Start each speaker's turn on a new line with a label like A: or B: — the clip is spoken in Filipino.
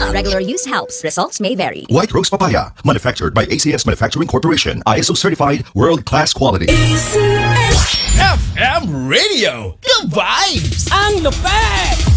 A: Regular use helps. Results may vary.
B: White Rose Papaya, manufactured by ACS Manufacturing Corporation, ISO certified, world-class quality.
C: ACS FM Radio, the vibes, ang lupet!